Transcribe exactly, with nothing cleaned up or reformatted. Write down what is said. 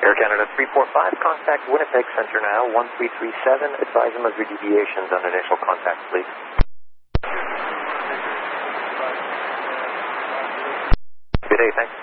Air Canada three four five, contact Winnipeg Center now, one three three seven. Advise them of your deviations on initial contact, please. Good day, thanks.